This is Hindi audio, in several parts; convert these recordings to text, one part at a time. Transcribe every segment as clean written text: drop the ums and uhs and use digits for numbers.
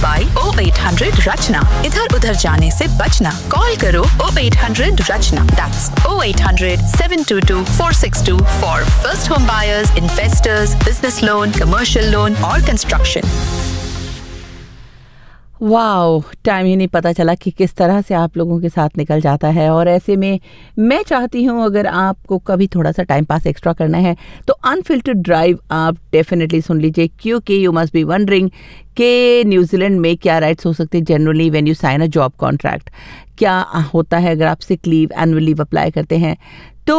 बाई 0800 रचना। इधर उधर जाने से बचना। कॉल करो 0800 रचना। That's 0800 722 462 for first home buyers, investors, business loan, commercial loan और construction। वाओ, टाइम ही नहीं पता चला कि किस तरह से आप लोगों के साथ निकल जाता है। और ऐसे में मैं चाहती हूँ अगर आपको कभी थोड़ा सा टाइम पास एक्स्ट्रा करना है तो अनफिल्टर्ड ड्राइव आप डेफिनेटली सुन लीजिए, क्योंकि यू मस्ट बी वंडरिंग कि न्यूजीलैंड में क्या राइट्स हो सकते हैं generally when you sign a job contract. क्या होता है अगर आप sick leave, annual leave apply करते हैं तो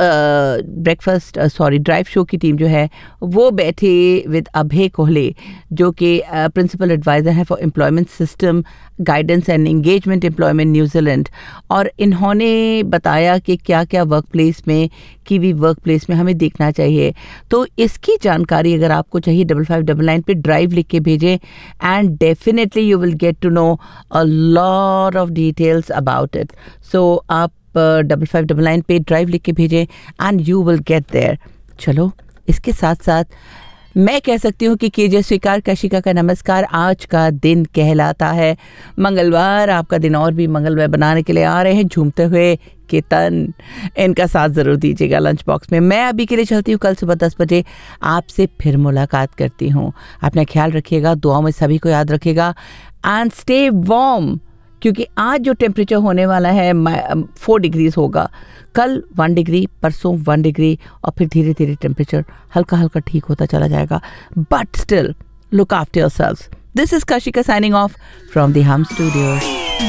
ड्राइव शो की टीम जो है वो बैठे विद अभय कोहले, जो कि प्रिंसिपल एडवाइज़र है for employment system guidance and engagement employment New Zealand. और इन्होंने बताया कि क्या क्या वर्क प्लेस में, कीवी वर्क प्लेस में हमें देखना चाहिए। तो इसकी जानकारी अगर आपको चाहिए 5599 पे ड्राइव लिख के भेजें and definitely you will get to know a lot of details about it. सो आप 5599 पे ड्राइव लिख के भेजें and you will get there. चलो, इसके साथ साथ मैं कह सकती हूँ कि कीजिए स्वीकार कशिका का नमस्कार। आज का दिन कहलाता है मंगलवार। आपका दिन और भी मंगलवार बनाने के लिए आ रहे हैं झूमते हुए केतन। इनका साथ ज़रूर दीजिएगा लंच बॉक्स में। मैं अभी के लिए चलती हूँ, कल सुबह 10 बजे आपसे फिर मुलाकात करती हूँ। अपना ख्याल रखिएगा, दुआओं में सभी को याद रखिएगा एंड स्टे वार्म, क्योंकि आज जो टेम्परेचर होने वाला है 4 डिग्रीज होगा, कल 1 डिग्री, परसों 1 डिग्री और फिर धीरे धीरे टेम्परेचर हल्का हल्का ठीक होता चला जाएगा। But still look after yourselves. This is Kashika signing off from the हम स्टूडियोज।